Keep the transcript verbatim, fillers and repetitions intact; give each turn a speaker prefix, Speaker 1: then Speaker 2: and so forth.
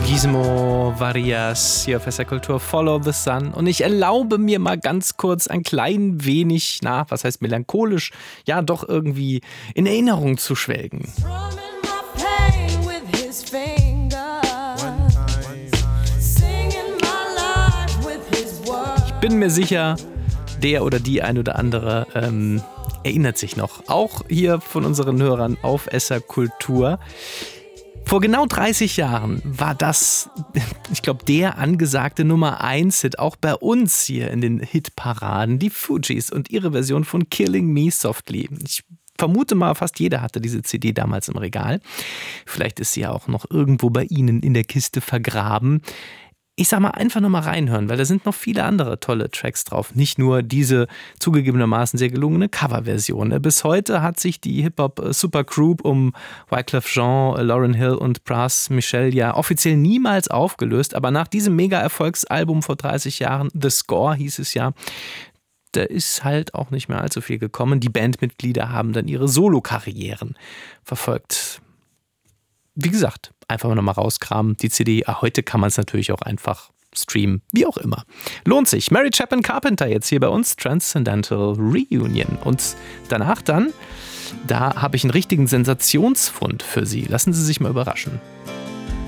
Speaker 1: Gizmo Varias hier auf S R Kultur, Follow the Sun. Und ich erlaube mir mal ganz kurz ein klein wenig, na, was heißt melancholisch, ja doch irgendwie in Erinnerung zu schwelgen. Ich bin mir sicher, der oder die ein oder andere ähm, erinnert sich noch. Auch hier von unseren Hörern auf S R Kultur. Vor genau dreißig Jahren war das, ich glaube, der angesagte Nummer eins Hit, auch bei uns hier in den Hitparaden, die Fugees und ihre Version von Killing Me Softly. Ich vermute mal, fast jeder hatte diese C D damals im Regal. Vielleicht ist sie ja auch noch irgendwo bei Ihnen in der Kiste vergraben. Ich sag mal, einfach noch mal reinhören, weil da sind noch viele andere tolle Tracks drauf. Nicht nur diese zugegebenermaßen sehr gelungene Coverversion. Bis heute hat sich die Hip-Hop-Supergroup um Wyclef Jean, Lauryn Hill und Pras Michel ja offiziell niemals aufgelöst. Aber nach diesem Mega-Erfolgsalbum vor dreißig Jahren, The Score hieß es ja, da ist halt auch nicht mehr allzu viel gekommen. Die Bandmitglieder haben dann ihre Solokarrieren verfolgt. Wie gesagt, einfach noch mal rauskramen, die C D. Ah, heute kann man es natürlich auch einfach streamen, wie auch immer. Lohnt sich. Mary Chapin Carpenter jetzt hier bei uns, Transcendental Reunion. Und danach dann, da habe ich einen richtigen Sensationsfund für Sie. Lassen Sie sich mal überraschen.